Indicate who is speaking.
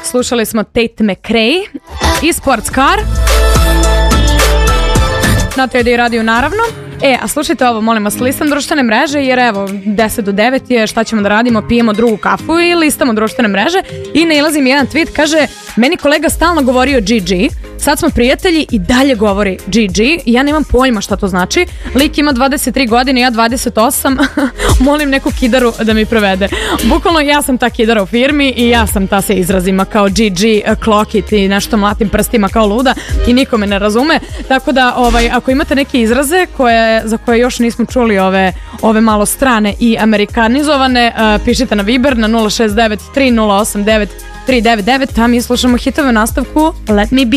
Speaker 1: slušali smo Tate McRae i Sports Car. Na TD radiju naravno. A slušajte ovo, molim vas, listam društvene mreže, jer evo, 10 do 9 je, šta ćemo da radimo, pijemo drugu kafu i listamo društvene mreže i nailazim jedan tweet, kaže, meni kolega stalno govorio GG, sad smo prijatelji i dalje govori GG, i ja nemam pojma šta to znači, lik ima 23 godine, ja 28, molim neku kidaru da mi prevede. Bukvalno ja sam ta kidara u firmi i ja sam ta sa izrazima kao GG, klokit i nešto mlatim prstima kao luda i niko me ne razume, tako da ako imate neke izraze za koje još nismo čuli ove malo strane i amerikanizovane, pišite na Viber na 069 3089 399, a mi slušamo hitove u nastavku Let Me Be.